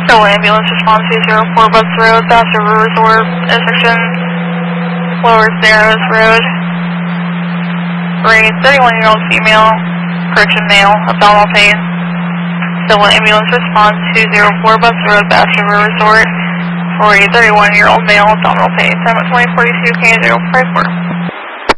Still ambulance response to 04 Butts Road, Bass River Resort, intersection Lower Narrows Road. For a 31-year-old female, correction male, abdominal pain. Still ambulance response to 04 Butts Road, Bass River Resort. For a 31-year-old male, abdominal pain. Time at 2042 K054.